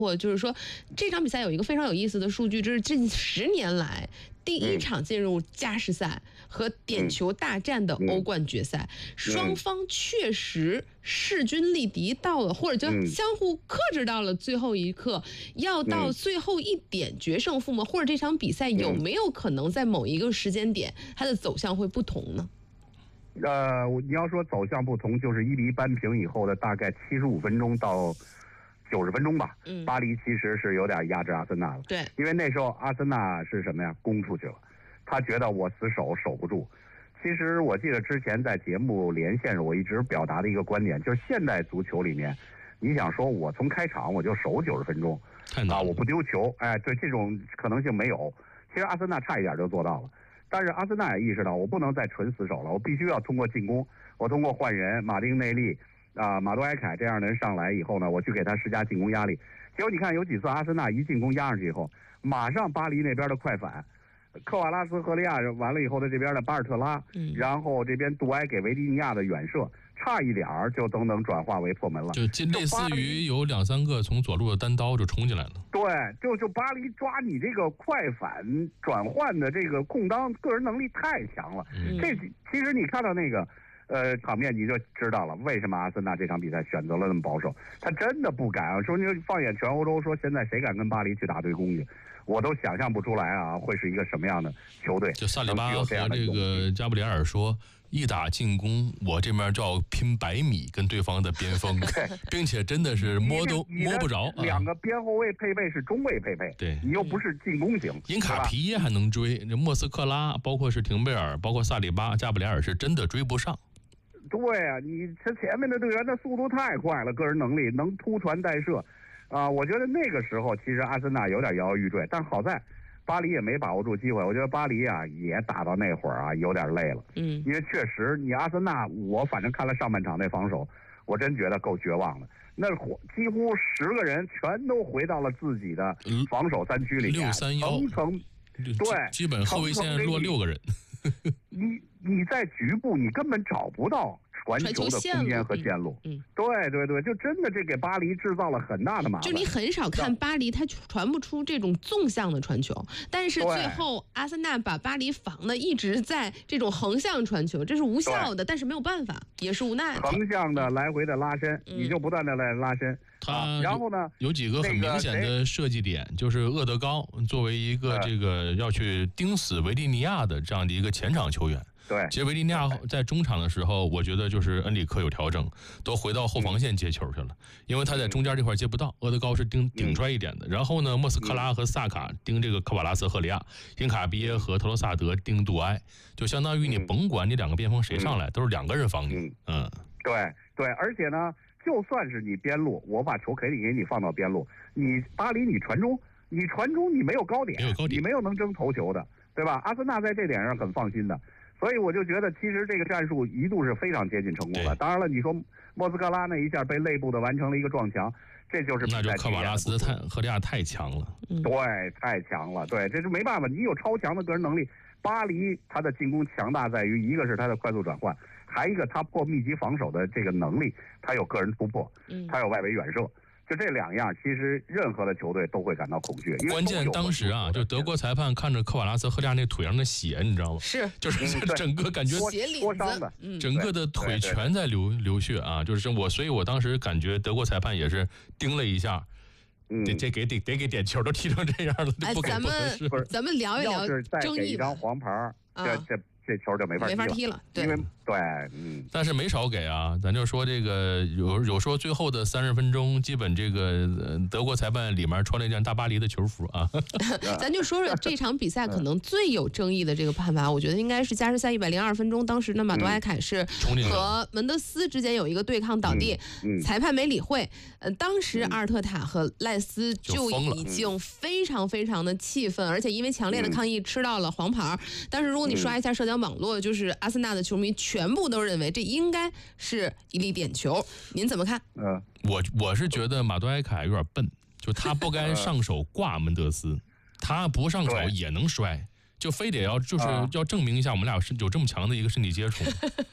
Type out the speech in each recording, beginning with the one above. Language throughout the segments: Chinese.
或就是说，这场比赛有一个非常有意思的数据，就是近10年来第一场进入加时赛和点球大战的欧冠决赛，双方确实势均力敌到了，或者就相互克制到了最后一刻，要到最后一点决胜负吗？或者这场比赛有没有可能在某一个时间点，它的走向会不同呢？ 你要说走向不同，就是1-1扳平以后的大概75分钟到90分钟吧。巴黎其实是有点压制阿森纳了。 对， 因为那时候阿森纳是什么呀？攻出去了，他觉得我死守不住。其实我记得之前在节目连线我一直表达的一个观点，就是现代足球里面，你想说我从开场我就守90分钟我不丢球，对，这种可能性没有。其实阿森纳差一点就做到了。但是阿森纳也意识到，我不能再纯死守了，我必须要通过进攻，我通过换人，马丁内利、马多埃凯这样的人上来以后呢，我去给他施加进攻压力。结果你看有几次阿森纳一进攻压上去以后，马上巴黎那边的快反，科瓦拉斯、赫利亚完了以后的这边的巴尔特拉，然后这边杜埃给维迪尼亚的远射，差一点就都能转化为破门了， 就类似于有2-3个从左路的单刀就冲进来了。 对，就巴黎抓你这个快反转换的这个空当，个人能力太强了。这其实你看到那个场面你就知道了，为什么阿森纳这场比赛选择了那么保守，他真的不敢啊。说你放眼全欧洲，说现在谁敢跟巴黎去打对攻去，我都想象不出来啊，会是一个什么样的球队。 就萨里巴和这个加布里埃尔说，一打进攻，我这边就要拼100米跟对方的边锋，并且真的是摸不着。 2个边后卫配备是中卫配备，对，你又不是进攻型。 因卡皮耶还能追，这莫斯科拉，包括是廷贝尔，包括萨里巴、加布里埃尔是真的追不上。 对啊，你这前面的队员的速度太快了，个人能力能突传带射，我觉得那个时候其实阿森纳有点摇摇欲坠，但好在巴黎也没把握住机会。我觉得巴黎也打到那会儿有点累了，因为确实你阿森纳，我反正看了上半场那防守，我真觉得够绝望的。那几乎10个人全都回到了自己的防守3区里面 ，6-3-1， 对， 基本后卫线落6个人。 你在局部你根本找不到传球的空间和线路，对，就真的这给巴黎制造了很大的麻烦。 就你很少看巴黎他传不出这种纵向的传球，但是最后阿森纳把巴黎防的一直在这种横向传球，这是无效的，但是没有办法，也是无奈的。 横向的来回的拉伸，你就不断的来拉伸。然后呢， 有几个很明显的设计点，就是厄德高作为一个这个要去盯死维蒂尼亚的这样的一个前场球员。 对， 其实维蒂尼亚在中场的时候，我觉得就是恩里克有调整，都回到后防线接球去了，因为他在中间这块接不到，厄德高是顶出来一点的。然后呢，莫斯科拉和萨卡盯这个科瓦拉斯、赫利亚，因卡比耶和特罗萨德盯杜埃，就相当于你甭管你2个边锋谁上来，都是2个人防你。 对，而且呢，就算是你边路，我把球可以给你放到边路，你巴黎你传中你没有高点，你没有能争头球的，对吧？阿森纳在这点上很放心的。所以我就觉得，其实这个战术一度是非常接近成功的。当然了，你说莫斯科拉那一下被内部的完成了一个撞墙，这就是那就科瓦拉斯、赫利亚太强了。 对，太强了。对，这是没办法，你有超强的个人能力。巴黎他的进攻强大在于，一个是他的快速转换，还一个他破密集防守的这个能力，他有个人突破，他有外围远射。就这2样，其实任何的球队都会感到恐惧。 关键当时就德国裁判看着科瓦拉斯、赫利亚那腿上的血，你知道吗？ 是， 就是整个感觉脱伤的， 整个的腿全在流血啊！就是所以我当时感觉德国裁判也是盯了一下，得给点球，都踢成这样了，不给不合适。 咱们聊一聊争议。 一张黄牌，这球就没法踢了， 对， 因为但是没少给啊。咱就说这个有说最后的30分钟，基本这个德国裁判里面穿了一件大巴黎的球服啊。 咱就说说这场比赛可能最有争议的这个判罚，我觉得应该是加时赛102分钟，当时呢马多埃凯是和门德斯之间有一个对抗倒地，裁判没理会。当时阿尔特塔和赖斯就已经非常非常的气愤，而且因为强烈的抗议吃到了黄牌。但是如果你刷一下社交网络，就是阿森纳的球迷全部都认为这应该是一粒点球，您怎么看？ 我是觉得马多埃凯有点笨，就他不该上手挂门德斯，他不上手也能摔，就非得要就是要证明一下我们俩是有这么强的一个身体接触。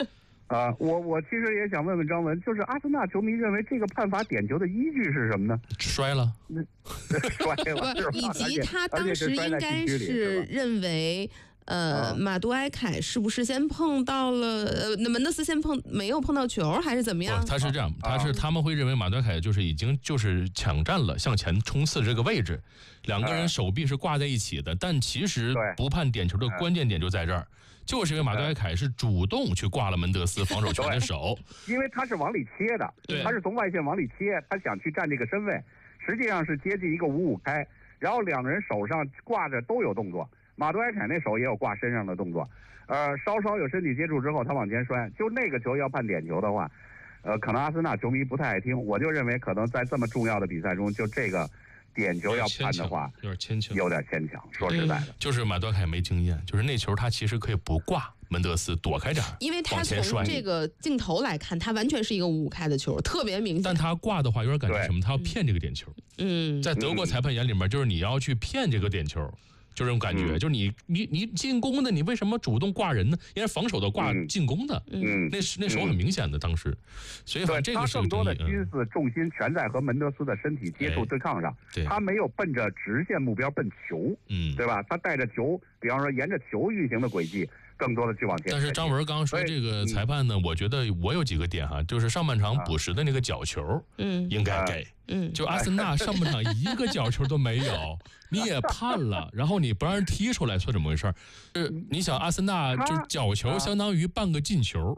我其实也想问问张文，就是阿森纳球迷认为这个判罚点球的依据是什么呢？ 摔了， 摔了， 以及他当时应该是认为。马杜埃凯是不是先碰到了？那门德斯先没有碰到球，还是怎么样？ 他是这样，他们会认为马杜埃凯就是已经抢占了向前冲刺这个位置，两个人手臂是挂在一起的，但其实不判点球的关键点就在这儿。就是因为马杜埃凯是主动去挂了门德斯防守权的手， 因为他是往里切的，他是从外线往里切，他想去占这个身位，实际上是接近一个5-5开，然后两个人手上挂着都有动作。马杜埃凯那手也有挂身上的动作，稍稍有身体接触之后，他往前摔。就那个球要判点球的话，可能阿森纳球迷不太爱听。我就认为，可能在这么重要的比赛中，就这个点球要判的话， 有点牵强。 说实在的， 就是马杜埃凯没经验，就是那球他其实可以不挂门德斯，躲开点， 因为他从这个镜头来看，他完全是一个5-5开的球，特别明显。 但他挂的话，有点感觉什么？他要骗这个点球。在德国裁判眼里面，就是你要去骗这个点球。就这种感觉，就是你进攻的，你为什么主动挂人呢？因为防守的挂进攻的，那手很明显的当时，所以这个是更多的心思重心全在和门德斯的身体接触对抗上，他没有奔着直线目标奔球，对吧？他带着球，比方说沿着球运行的轨迹，更多的去往前。 但是张文刚刚说这个裁判呢，我觉得我有几个点哈，就是上半场补时的那个角球，应该给。就阿森纳上半场一个角球都没有，你也判了，然后你不让人踢出来，算怎么回事？你想阿森纳就是角球相当于半个进球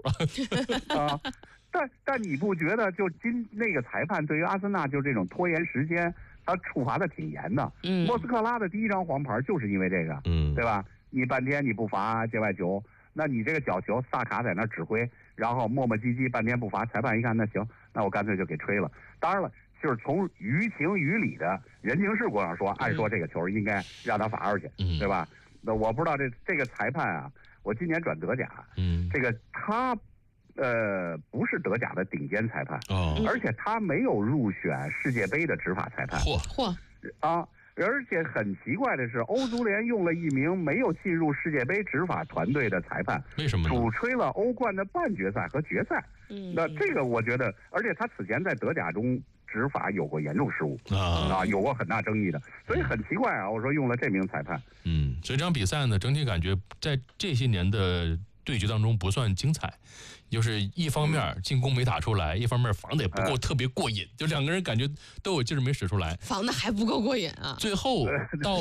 但你不觉得就那个裁判对于阿森纳就这种拖延时间，他处罚的挺严的。莫斯科拉的第1张黄牌就是因为这个，对吧？你半天你不罚界外球，那你这个角球萨卡在那指挥，然后磨磨唧唧半天不罚，裁判一看那行，那我干脆就给吹了。当然了。就是从于情于理的人情世故上说，按说这个球应该让他罚出去，对吧？那我不知道这个裁判啊，我今年转德甲，这个他不是德甲的顶尖裁判，而且他没有入选世界杯的执法裁判，而且很奇怪的是，欧足联用了一名没有进入世界杯执法团队的裁判， 为什么主吹了欧冠的半决赛和决赛？那这个我觉得，而且他此前在德甲中执法有过严重失误有过很大争议的，所以很奇怪啊！我说用了这名裁判， 所以这场比赛呢，整体感觉在这些年的对决当中不算精彩，就是一方面进攻没打出来，一方面防的也不够特别过瘾，就两个人感觉都有劲儿没使出来， 防的还不够过瘾啊！ 最后到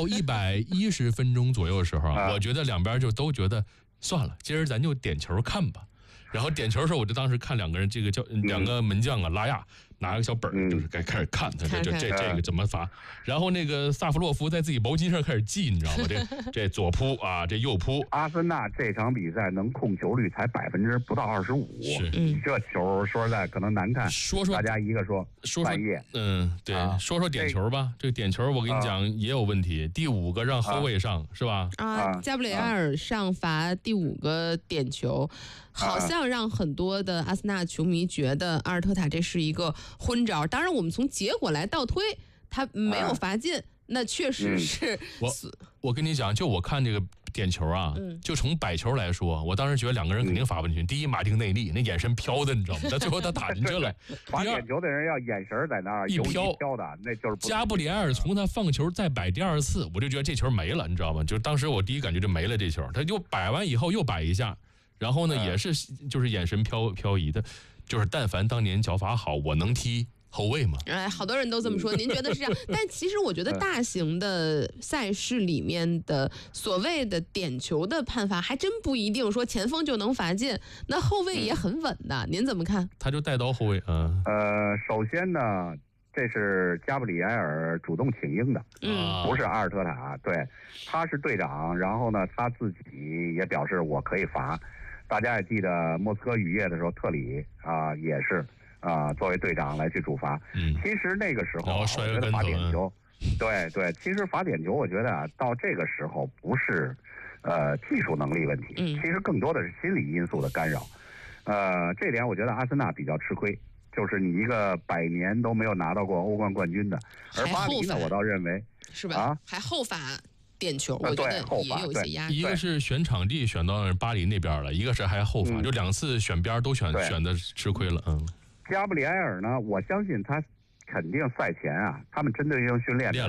110分钟左右的时候我觉得两边就都觉得算了，今儿咱就点球看吧。然后点球的时候，我就当时看两个人，这个叫两个门将拉亚拿个小本儿，就是开始看他这个怎么罚。然后那个萨夫洛夫在自己毛巾上开始记，你知道吗？这左扑啊，这右扑。 阿森纳这场比赛能控球率才不到25%，这球说实在可能难看。 说大家一个说半夜， 对，说点球吧。这个点球我跟你讲也有问题。第5个让后卫上是吧？ 加布里埃尔上罚第5个点球。好像让很多的阿森纳球迷觉得阿尔特塔这是一个昏招。当然，我们从结果来倒推，他没有罚进，那确实是。 我跟你讲，就我看这个点球啊，就从摆球来说，我当时觉得两个人肯定罚不进去。第一，马丁内利那眼神飘的，你知道吗？但最后他打进去了。 罚点球的人要眼神在那儿一飘的，那就是加布里埃尔从他放球再摆第2次，我就觉得这球没了，你知道吗？就是当时我第一感觉就没了这球，他就摆完以后又摆一下。然后呢，也是就是眼神飘移的，就是但凡当年脚法好，我能踢后卫吗？ 好多人都这么说，您觉得是这样？但其实我觉得大型的赛事里面的所谓的点球的判罚，还真不一定说前锋就能罚进，那后卫也很稳的，您怎么看？ 他就带刀后卫首先呢，这是加布里埃尔主动请缨的，不是阿尔特塔，对，他是队长，然后呢，他自己也表示我可以罚。大家也记得莫斯科雨夜的时候，特里也是作为队长来去主罚。其实那个时候我觉得罚点球，对，其实罚点球，我觉得到这个时候不是技术能力问题，其实更多的是心理因素的干扰。这点我觉得阿森纳比较吃亏，就是你一个100年都没有拿到过欧冠冠军的，而巴黎呢，我倒认为是吧？还后罚。 点球，我觉得也有一些压力。 一个是选场地选到巴黎那边了，一个是还后防，就2次选边都选的吃亏了。 加布里埃尔呢，我相信他肯定赛前啊，他们针对性训练